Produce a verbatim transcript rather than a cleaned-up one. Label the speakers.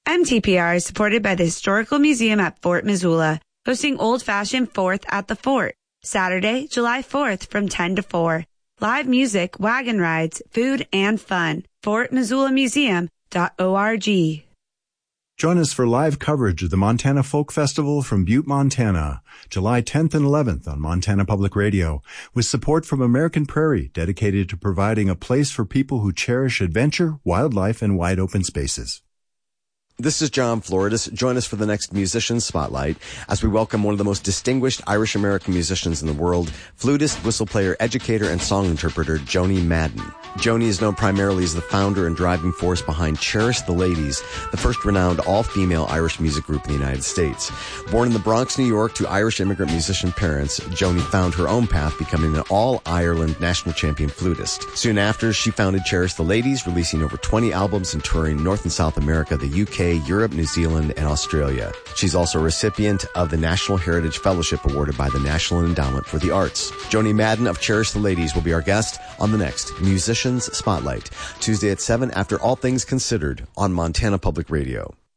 Speaker 1: M T P R is supported by the Historical Museum at Fort Missoula, hosting Old Fashioned Fourth at the Fort, Saturday, July fourth from ten to four. Live music, wagon rides, food, and fun. fort missoula museum dot org.
Speaker 2: Join us for live coverage of the Montana Folk Festival from Butte, Montana, July tenth and eleventh on Montana Public Radio, with support from American Prairie, dedicated to providing a place for people who cherish adventure, wildlife, and wide open spaces.
Speaker 3: This is John Floridis. Join us for the next Musician Spotlight as we welcome one of the most distinguished Irish-American musicians in the world, flutist, whistle player, educator, and song interpreter Joni Madden. Joni is known primarily as the founder and driving force behind Cherish the Ladies, the first renowned all-female Irish music group in the United States. Born in the Bronx, New York to Irish immigrant musician parents, Joni found her own path, becoming an all-Ireland national champion flutist. Soon after, she founded Cherish the Ladies, releasing over twenty albums and touring North and South America, the U K, Europe, New Zealand, and Australia. She's also a recipient of the National Heritage Fellowship awarded by the National Endowment for the Arts. Joni Madden of Cherish the Ladies will be our guest on the next Musicians Spotlight, Tuesday at seven after All Things Considered on Montana Public Radio.